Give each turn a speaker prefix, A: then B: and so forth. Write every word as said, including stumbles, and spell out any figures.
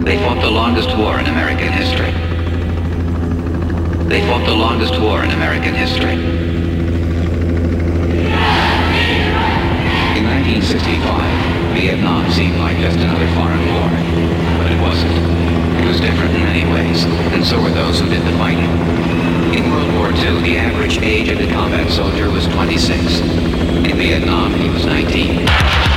A: They fought the longest war in American history. They fought the longest war in American history. In nineteen sixty-five, Vietnam seemed like just another foreign war. But it wasn't. It was different in many ways, and so were those who did the fighting. In World War Two, the average age of a combat soldier was twenty-six. In Vietnam, he was nineteen.